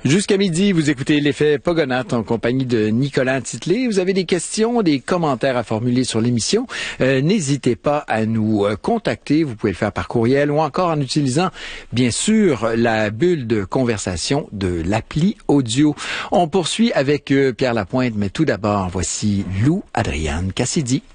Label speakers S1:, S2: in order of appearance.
S1: Jusqu'à midi, vous écoutez l'effet Pogonatte en compagnie de Nicolas Titley. Vous avez des questions, des commentaires à formuler sur l'émission. N'hésitez pas à nous contacter. Vous pouvez le faire par courriel ou encore en utilisant, bien sûr, la bulle de conversation de l'appli audio. On poursuit avec Pierre Lapointe, mais tout d'abord, voici Lou Adrienne Cassidy.